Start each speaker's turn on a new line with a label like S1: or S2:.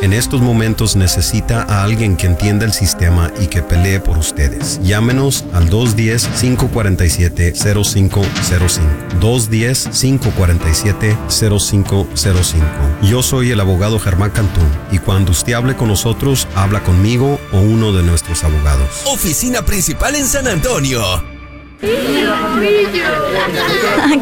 S1: en estos momentos necesita a alguien que entienda el sistema y que pelee por ustedes. Llámenos al 210-547-0505. 210-547-0505. Yo soy el abogado Germán Cantú y cuando usted hable con nosotros, habla conmigo o uno de nuestros abogados.
S2: Oficina principal en San Antonio.